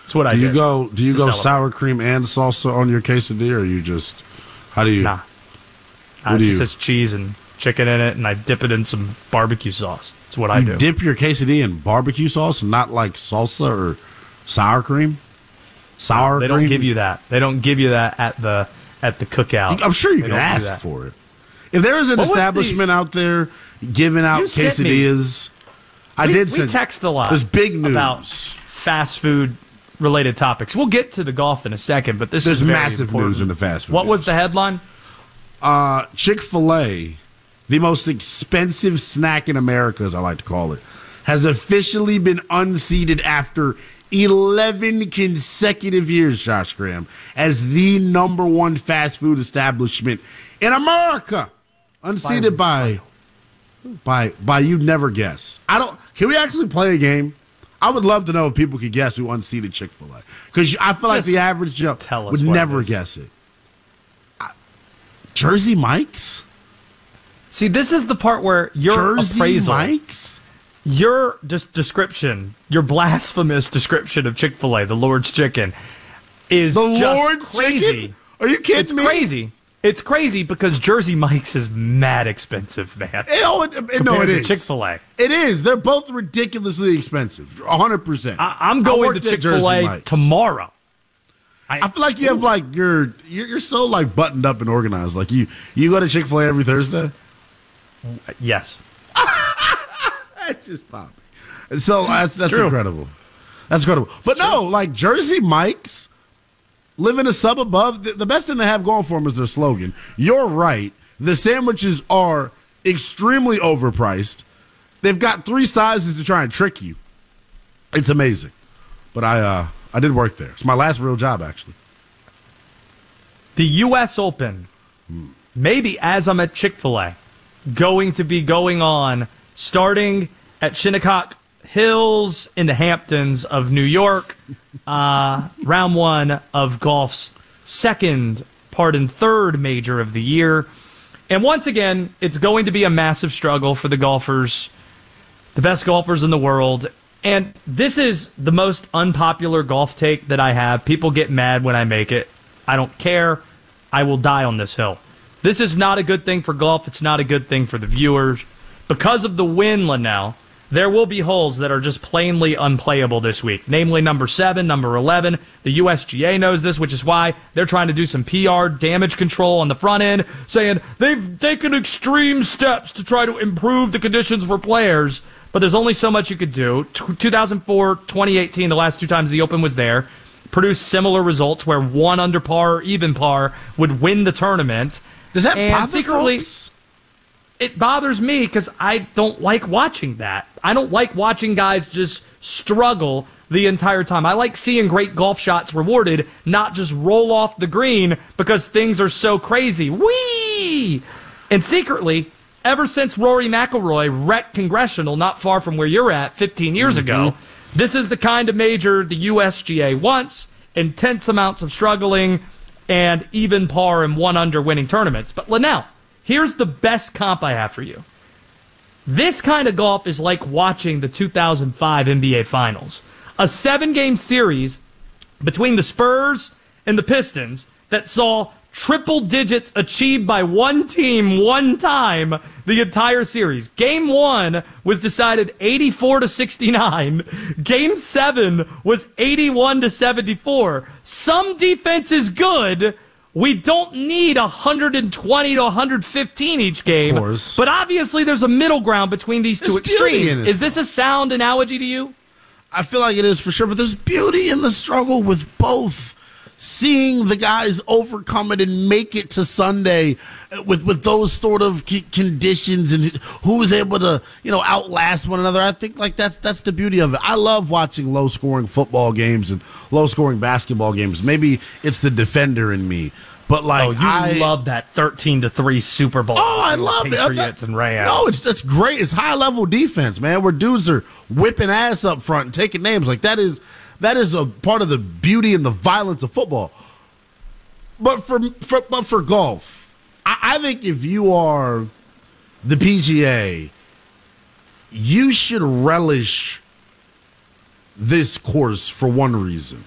That's what I do. Do you go sour cream and salsa on your quesadilla, or you just how do you? Nah, it just says cheese and chicken in it, and I dip it in some barbecue sauce. That's what I do. Dip your quesadilla in barbecue sauce, not like salsa or sour cream. They don't give you that. They don't give you that at the cookout. I'm sure you can ask for it. If there is an establishment out there giving out quesadillas, we text a lot. There's big news about fast food related topics. We'll get to the golf in a second, but there's massive news in the fast food. What was the headline? Chick-fil-A, the most expensive snack in America, as I like to call it, has officially been unseated after 11 consecutive years, Josh Graham, as the number one fast food establishment in America. Unseated by you'd never guess. Can we actually play a game? I would love to know if people could guess who unseated Chick-fil-A. Because I feel like the average Joe would never guess it. Jersey Mike's? See, this is the part where your appraisal, Mike's? Your description, your blasphemous description of Chick-fil-A, the Lord's Chicken, is just crazy. Chicken? Are you kidding me? It's crazy. It's crazy because Jersey Mike's is mad expensive, man. It is. Chick-fil-A. It is. They're both ridiculously expensive. 100%. I'm going to Chick-fil-A tomorrow. I feel like you have like you're so like buttoned up and organized. Like you go to Chick-fil-A every Thursday? Yes. That's just poppy. And so that's incredible. That's incredible. But no, like Jersey Mike's, living a sub above, the best thing they have going for them is their slogan. You're right. The sandwiches are extremely overpriced. They've got 3 sizes to try and trick you. It's amazing. But I did work there. It's my last real job, actually. The U.S. Open, maybe as I'm at Chick-fil-A, going to be going on starting at Shinnecock Hills in the Hamptons of New York. Round 1 of golf's third major of the year. And once again, it's going to be a massive struggle for the golfers, the best golfers in the world. And this is the most unpopular golf take that I have. People get mad when I make it. I don't care. I will die on this hill. This is not a good thing for golf. It's not a good thing for the viewers. Because of the win, Linnell, there will be holes that are just plainly unplayable this week, namely number 7, number 11. The USGA knows this, which is why they're trying to do some PR damage control on the front end, saying they've taken extreme steps to try to improve the conditions for players, but there's only so much you could do. 2004, 2018, the last 2 times the Open was there, produced similar results where 1 under par or even par would win the tournament. Does that bother folks? It bothers me because I don't like watching that. I don't like watching guys just struggle the entire time. I like seeing great golf shots rewarded, not just roll off the green because things are so crazy. Whee! And secretly, ever since Rory McIlroy wrecked Congressional not far from where you're at 15 years ago, this is the kind of major the USGA wants, intense amounts of struggling, and even par and 1 under winning tournaments. But Linnell, here's the best comp I have for you. This kind of golf is like watching the 2005 NBA Finals. A 7-game series between the Spurs and the Pistons that saw triple digits achieved by one team one time the entire series. Game 1 was decided 84-69. Game 7 was 81-74. Some defense is good. We don't need 120 to 115 each game. Of course. But obviously there's a middle ground between these two extremes. Is this a sound analogy to you? I feel like it is for sure, but there's beauty in the struggle with both. Seeing the guys overcome it and make it to Sunday with those sort of conditions and who's able to, outlast one another. I think like that's the beauty of it. I love watching low scoring football games and low scoring basketball games. Maybe it's the defender in me. But I love that 13-3 Super Bowl. Oh, I love Patriots and Rams. No, that's great. It's high level defense, man. Where dudes are whipping ass up front and taking names. Like that is a part of the beauty and the violence of football. But for golf, I think if you are the PGA, you should relish this course for one reason.